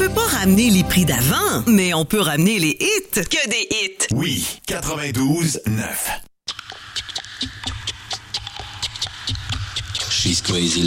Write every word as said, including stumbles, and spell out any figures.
peut pas ramener les prix d'avant, mais on peut ramener les hits. Que des hits. Oui, quatre-vingt-douze neuf. She's crazy.